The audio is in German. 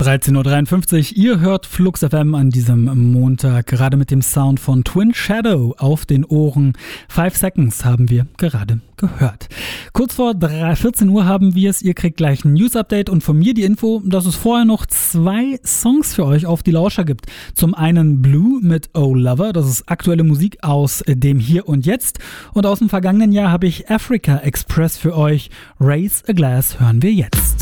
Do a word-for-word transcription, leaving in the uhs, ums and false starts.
dreizehn Uhr dreiundfünfzig, ihr hört Flux F M an diesem Montag, gerade mit dem Sound von Twin Shadow auf den Ohren. Five Seconds haben wir gerade gehört. Kurz vor vierzehn Uhr haben wir es, ihr kriegt gleich ein News-Update und von mir die Info, dass es vorher noch zwei Songs für euch auf die Lauscher gibt. Zum einen Blue mit Oh Lover, das ist aktuelle Musik aus dem Hier und Jetzt, und aus dem vergangenen Jahr habe ich Africa Express für euch. Raise a Glass hören wir jetzt.